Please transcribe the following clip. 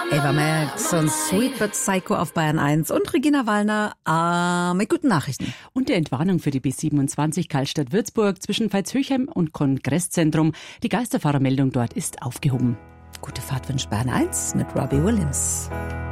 Eva Max und Sweet But Psycho auf Bayern 1 und Regina Wallner mit guten Nachrichten. Und der Entwarnung für die B27 Karlstadt-Würzburg zwischen Veitshöchheim und Kongresszentrum. Die Geisterfahrermeldung dort ist aufgehoben. Gute Fahrt wünscht Bayern 1 mit Robbie Williams.